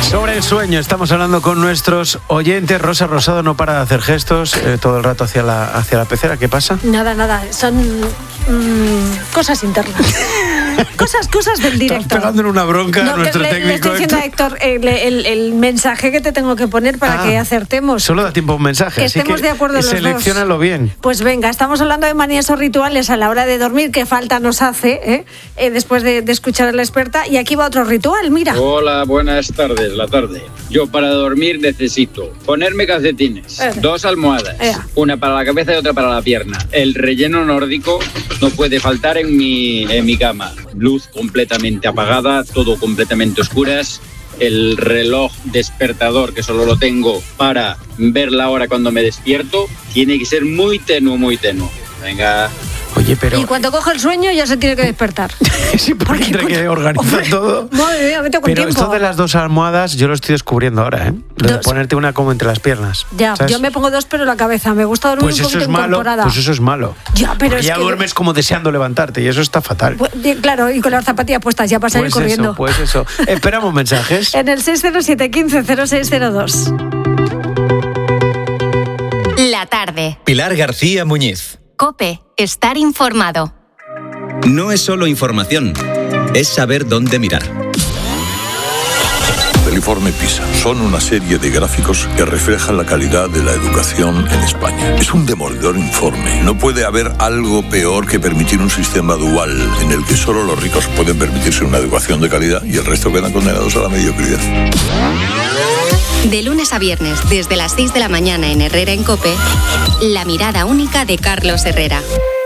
Sobre el sueño estamos hablando con nuestros oyentes. Rosa Rosado no para de hacer gestos todo el rato hacia la pecera. ¿Qué pasa? Nada. Son cosas internas. Cosas del director. Estás pegándole una bronca a nuestro técnico. Le estoy diciendo a Héctor el mensaje que te tengo que poner para que acertemos. Solo da tiempo un mensaje. Que estemos de acuerdo los dos. Selecciónalo bien. Pues venga, estamos hablando de manías o rituales a la hora de dormir, que falta nos hace, después de escuchar a la experta. Y aquí va otro ritual, mira. Hola, buenas tardes, la tarde. Yo para dormir necesito ponerme calcetines, 2 almohadas, una para la cabeza y otra para la pierna. El relleno nórdico no puede faltar en mi cama. Luz completamente apagada, todo completamente oscuras. El reloj despertador, que solo lo tengo para ver la hora cuando me despierto, tiene que ser muy tenue. Venga. Oye, pero... Y cuando coge el sueño ya se tiene que despertar. Sí, porque entre que organiza todo. Madre mía, vete con pero tiempo. Esto de las 2 almohadas yo lo estoy descubriendo ahora, Lo de ponerte una como entre las piernas. Ya, ¿sabes? Yo me pongo 2 pero en la cabeza. Me gusta dormir un poquito incorporada. Pues eso es malo. Ya, pero ya duermes como deseando levantarte y eso está fatal. Pues, claro, y con las zapatillas puestas ya para salir corriendo. Pues eso. Esperamos mensajes. En el 607 15 0602. La tarde. Pilar García Muñiz. COPE. Estar informado. No es solo información, es saber dónde mirar. El informe PISA son una serie de gráficos que reflejan la calidad de la educación en España. Es un demoledor informe. No puede haber algo peor que permitir un sistema dual en el que solo los ricos pueden permitirse una educación de calidad y el resto quedan condenados a la mediocridad. De lunes a viernes, desde las 6 de la mañana en Herrera en COPE, la mirada única de Carlos Herrera.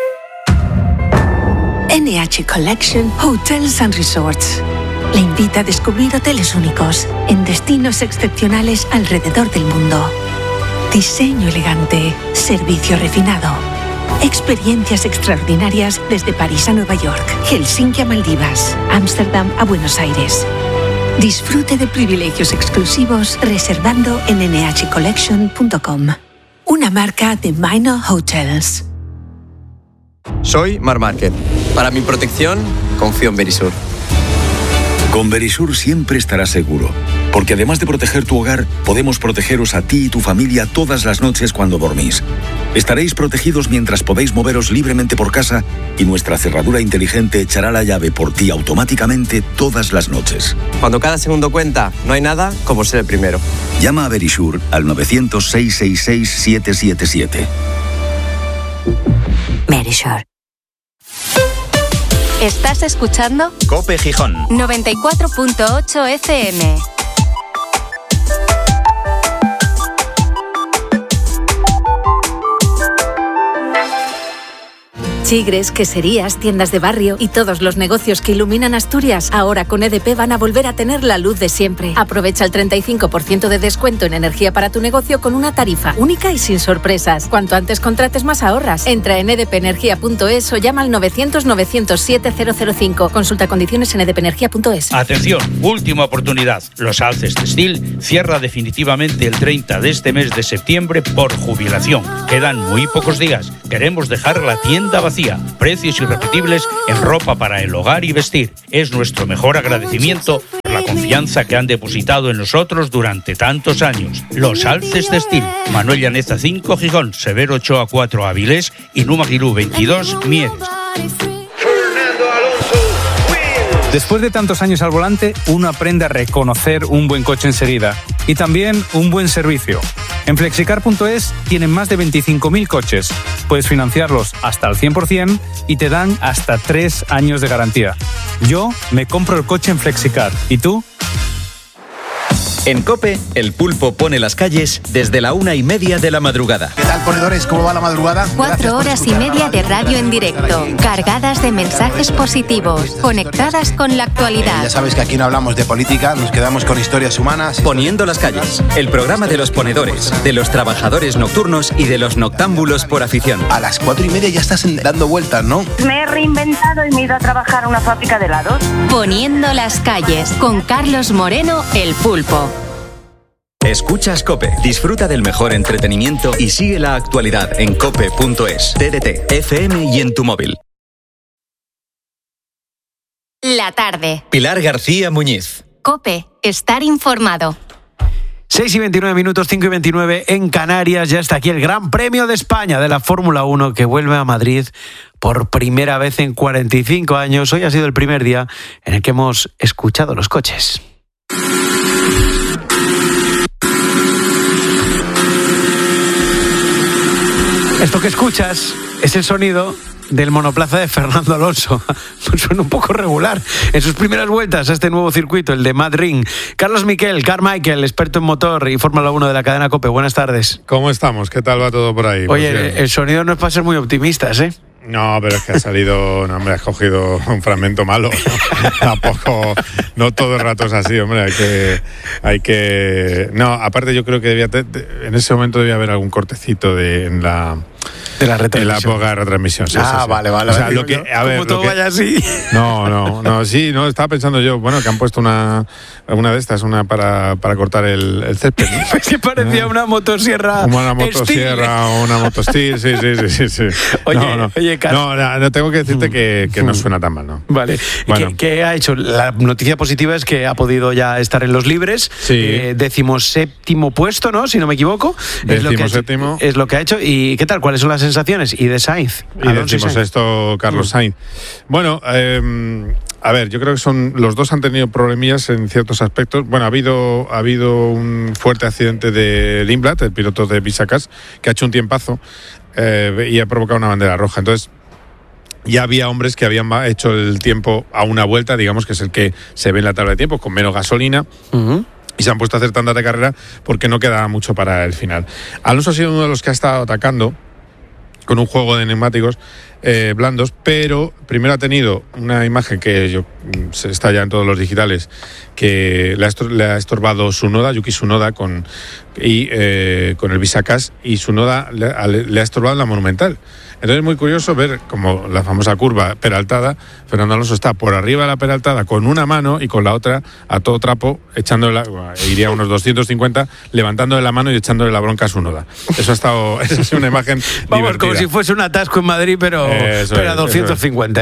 NH Collection Hotels and Resorts le invita a descubrir hoteles únicos en destinos excepcionales alrededor del mundo. Diseño elegante, servicio refinado, experiencias extraordinarias desde París a Nueva York, Helsinki a Maldivas, Ámsterdam a Buenos Aires. Disfrute de privilegios exclusivos reservando en nhcollection.com. Una marca de Minor Hotels. Soy Mar Márquez. Para mi protección, confío en Verisur. Con Verisur siempre estarás seguro, porque además de proteger tu hogar, podemos protegeros a ti y tu familia todas las noches cuando dormís. Estaréis protegidos mientras podéis moveros libremente por casa y nuestra cerradura inteligente echará la llave por ti automáticamente todas las noches. Cuando cada segundo cuenta, no hay nada como ser el primero. Llama a Verisur al 900-666-777. Verisur. ¿Estás escuchando? COPE Gijón. 94.8 FM. Chigres, queserías, tiendas de barrio y todos los negocios que iluminan Asturias, ahora con EDP van a volver a tener la luz de siempre. Aprovecha el 35% de descuento en energía para tu negocio con una tarifa única y sin sorpresas. Cuanto antes contrates, más ahorras. Entra en edpenergia.es o llama al 900-907-005. Consulta condiciones en edpenergia.es. Atención, última oportunidad. Los Alces Textil cierra definitivamente el 30 de este mes de septiembre por jubilación. Quedan muy pocos días. Queremos dejar la tienda vacía. Precios irrepetibles en ropa para el hogar y vestir. Es nuestro mejor agradecimiento por la confianza que han depositado en nosotros durante tantos años. Los Alces Textil. Manuel Llaneza 5, Gijón. Severo Ochoa 4, Avilés. Y Numa Gilú 22, Mieres. Después de tantos años al volante, uno aprende a reconocer un buen coche enseguida y también un buen servicio. En Flexicar.es tienen más de 25.000 coches. Puedes financiarlos hasta el 100% y te dan hasta 3 años de garantía. Yo me compro el coche en Flexicar. ¿Y tú? En COPE, el pulpo pone las calles desde la 1:30 de la madrugada. ¿Qué tal, ponedores? ¿Cómo va la madrugada? 4 horas y media de radio en directo, cargadas de mensajes positivos, conectadas con la actualidad. Ya sabes que aquí no hablamos de política, nos quedamos con historias humanas. Poniendo las calles, el programa de los ponedores, de los trabajadores nocturnos y de los noctámbulos por afición. A las 4:30 ya estás dando vueltas, ¿no? Me he reinventado y me he ido a trabajar a una fábrica de helados. Poniendo las calles, con Carlos Moreno, el pulpo. Escuchas COPE, disfruta del mejor entretenimiento y sigue la actualidad en cope.es, TDT, FM y en tu móvil. La tarde. Pilar García Muñiz. COPE, estar informado. 6 y 29 minutos, 5 y 29 en Canarias. Ya está aquí el Gran Premio de España de la Fórmula 1 que vuelve a Madrid por primera vez en 45 años. Hoy ha sido el primer día en el que hemos escuchado los coches. Esto que escuchas es el sonido del monoplaza de Fernando Alonso. Suena un poco regular en sus primeras vueltas a este nuevo circuito, el de Madrid. Carlos Miquel, Carmichael, experto en motor y Fórmula 1 de la cadena COPE. Buenas tardes. ¿Cómo estamos? ¿Qué tal va todo por ahí? Oye, el sonido no es para ser muy optimistas, ¿eh? No, pero es que ha salido, no, hombre, has cogido un fragmento malo. Tampoco, no todo el rato es así, hombre, hay que... No, aparte yo creo que en ese momento debía haber algún cortecito en la época de retransmisión. Sí, sí. Vale. O sea, lo que, a ver, como todo vaya así. No, estaba pensando yo, bueno, que han puesto una de estas, una para cortar el césped, ¿no? Pues que parecía una motosierra. Una motosierra o una motostil, sí. Oye, Carlos. No, tengo que decirte que no suena tan mal, ¿no? Vale. Bueno. ¿Qué ha hecho? La noticia positiva es que ha podido ya estar en los libres. Sí. 17º puesto, ¿no? Si no me equivoco. 17º. Es lo que ha hecho. ¿Y qué tal? ¿Cuáles son las sensaciones? Y de Sainz. Y decimos esto, Carlos Sainz. Bueno, a ver, yo creo que los dos han tenido problemillas en ciertos aspectos. Bueno, ha habido un fuerte accidente de Lindblad, el piloto de Bisacas, que ha hecho un tiempazo y ha provocado una bandera roja. Entonces, ya había hombres que habían hecho el tiempo a una vuelta, digamos que es el que se ve en la tabla de tiempos, con menos gasolina. Uh-huh. Y se han puesto a hacer tandas de carrera porque no quedaba mucho para el final. Alonso ha sido uno de los que ha estado atacando con un juego de neumáticos blandos, pero primero ha tenido una imagen que está ya en todos los digitales, que le ha estorbado Yuki Tsunoda con el Bisacas, y Tsunoda le ha estorbado en la Monumental. Entonces es muy curioso ver como la famosa curva peraltada, Fernando Alonso está por arriba de la peraltada con una mano y con la otra a todo trapo, iría a unos 250, levantándole la mano y echándole la bronca a Tsunoda. Esa ha sido una imagen divertida. Como si fuese un atasco en Madrid, pero a 250.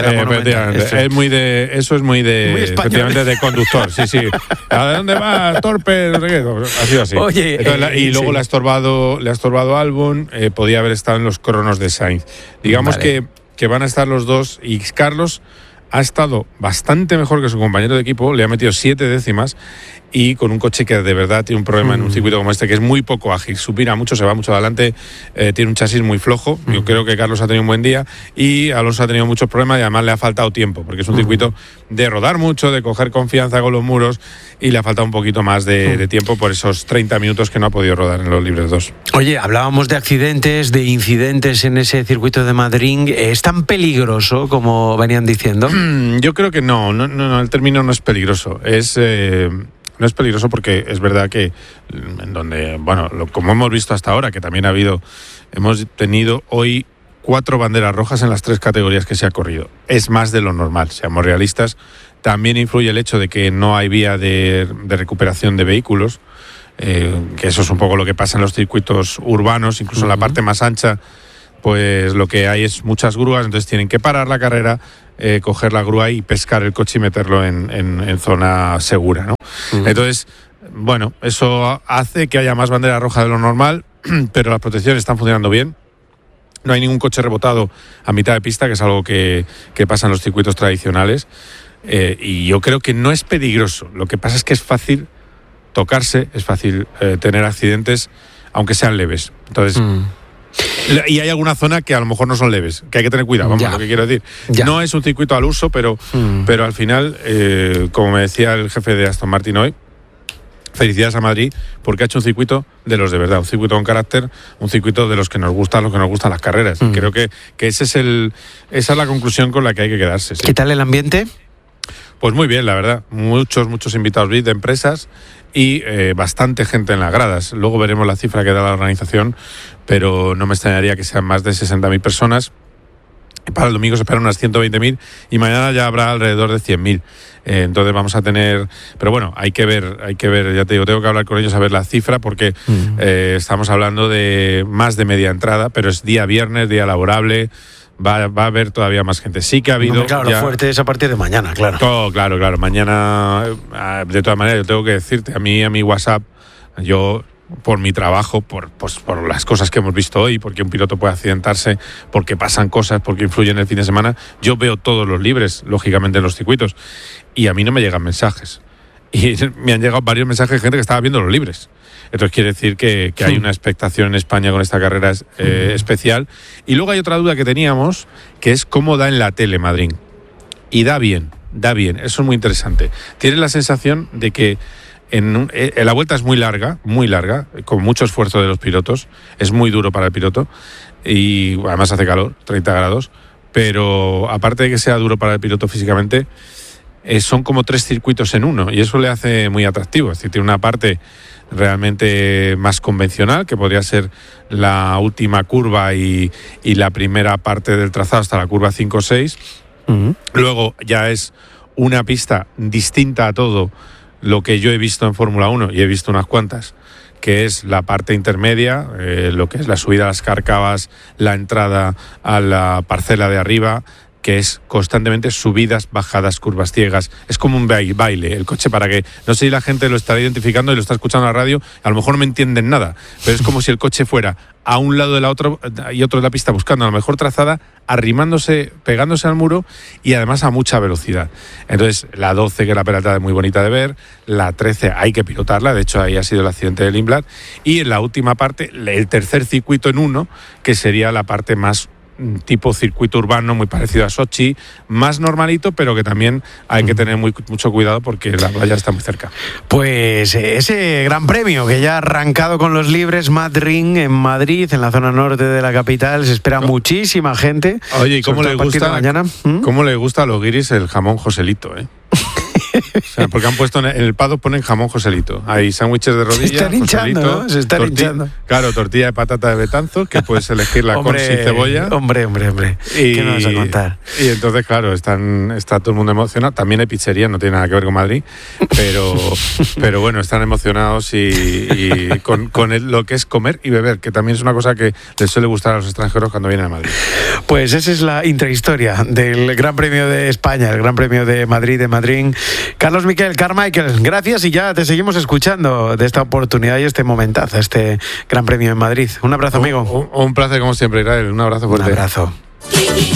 Eso es muy efectivamente de conductor. Sí. ¿A dónde vas, torpe? No sé qué. Ha sido así. Oye, y luego le ha estorbado Albon, podía haber estado en los cronos de Sainz. Digamos que van a estar los dos, y Carlos ha estado bastante mejor que su compañero de equipo, le ha metido 7 décimas, y con un coche que de verdad tiene un problema en un circuito como este, que es muy poco ágil, supina mucho, se va mucho adelante, tiene un chasis muy flojo. Yo creo que Carlos ha tenido un buen día y Alonso ha tenido muchos problemas, y además le ha faltado tiempo, porque es un circuito de rodar mucho, de coger confianza con los muros, y le ha faltado un poquito más de tiempo por esos 30 minutos que no ha podido rodar en los libres 2. Oye, hablábamos de accidentes, de incidentes en ese circuito de Madrid. ¿Es tan peligroso como venían diciendo? Yo creo que no, el término no es peligroso. No es peligroso porque es verdad que en donde, como hemos visto hasta ahora, que también hemos tenido hoy 4 banderas rojas en las 3 categorías que se ha corrido. Es más de lo normal, seamos realistas. También influye el hecho de que no hay vía de recuperación de vehículos, que eso es un poco lo que pasa en los circuitos urbanos, incluso en la parte más ancha, pues lo que hay es muchas grúas, entonces tienen que parar la carrera, coger la grúa y pescar el coche y meterlo en zona segura, ¿no? Entonces, eso hace que haya más bandera roja de lo normal, pero las protecciones están funcionando bien. No hay ningún coche rebotado a mitad de pista, que es algo que pasa en los circuitos tradicionales, y yo creo que no es peligroso. Lo que pasa es que es fácil tocarse, es fácil tener accidentes, aunque sean leves. Entonces... Y hay alguna zona que a lo mejor no son leves, que hay que tener cuidado, lo que quiero decir. No es un circuito al uso, pero al final, como me decía el jefe de Aston Martin hoy, felicidades a Madrid, porque ha hecho un circuito de los de verdad, un circuito con carácter, un circuito de los que nos gustan las carreras. Creo que esa es la conclusión con la que hay que quedarse. ¿Sí? ¿Qué tal el ambiente? Pues muy bien, la verdad. Muchos invitados VIP de empresas y bastante gente en las gradas. Luego veremos la cifra que da la organización, pero no me extrañaría que sean más de 60.000 personas. Para el domingo se esperan unas 120.000 y mañana ya habrá alrededor de 100.000. Entonces vamos a tener... Pero bueno, hay que ver, ya te digo, tengo que hablar con ellos a ver la cifra, porque estamos hablando de más de media entrada, pero es día viernes, día laborable. va a haber todavía más gente. Sí que ha habido... Claro, lo fuerte es a partir de mañana, claro. Claro. Mañana, de todas maneras, yo tengo que decirte, a mi WhatsApp, yo... por mi trabajo, por las cosas que hemos visto hoy, porque un piloto puede accidentarse, porque pasan cosas, porque influyen el fin de semana, yo veo todos los libres, lógicamente, en los circuitos, y a mí no me llegan mensajes. Y me han llegado varios mensajes de gente que estaba viendo los libres. Entonces quiere decir que hay una expectación en España con esta carrera especial. Y luego hay otra duda que teníamos, que es cómo da en la tele Madrid. Y da bien, eso es muy interesante. Tienes la sensación de que la vuelta es muy larga, con mucho esfuerzo de los pilotos, es muy duro para el piloto y además hace calor, 30 grados, pero aparte de que sea duro para el piloto físicamente, son como 3 circuitos en uno y eso le hace muy atractivo. Es decir, tiene una parte realmente más convencional, que podría ser la última curva y la primera parte del trazado hasta la curva 5 o 6. Luego ya es una pista distinta a todo lo que yo he visto en Fórmula 1, y he visto unas cuantas, que es la parte intermedia, lo que es la subida a las Cárcavas, la entrada a la parcela de arriba, que es constantemente subidas, bajadas, curvas ciegas. Es como un baile, el coche, para que... No sé si la gente lo estará identificando y lo está escuchando en la radio, a lo mejor no me entienden nada, pero es como si el coche fuera a un lado de la otra y otro de la pista buscando la mejor trazada, arrimándose, pegándose al muro y además a mucha velocidad. Entonces, la 12, que es la pelota es muy bonita de ver, la 13 hay que pilotarla, de hecho ahí ha sido el accidente del Lindblad, y en la última parte, el tercer circuito en uno, que sería la parte más tipo circuito urbano, muy parecido a Sochi, más normalito, pero que también hay que tener mucho cuidado porque la playa está muy cerca. Pues ese gran premio que ya ha arrancado con los libres, Madrid en Madrid, en la zona norte de la capital, se espera muchísima gente. Oye, ¿y cómo le gusta a los guiris el jamón Joselito, eh? O sea, porque han puesto en el paddock, ponen jamón Joselito. Hay sándwiches de rodilla, se están hinchando, Joselito, ¿no? Se están hinchando. Claro, tortilla de patata de Betanzos, que puedes elegirla con sin cebolla. Hombre. ¿Qué me vas a contar? Y entonces, claro, está todo el mundo emocionado. También hay pizzería, no tiene nada que ver con Madrid, pero bueno, están emocionados y con lo que es comer y beber, que también es una cosa que les suele gustar a los extranjeros cuando vienen a Madrid. Pues esa es la intrahistoria del Gran Premio de España, el Gran Premio de Madrid. Carlos Miquel, Carmichael, gracias, y ya te seguimos escuchando de esta oportunidad y este momentazo, este Gran Premio en Madrid. Un abrazo, amigo. Un placer como siempre, Israel. Un abrazo fuerte. Un abrazo.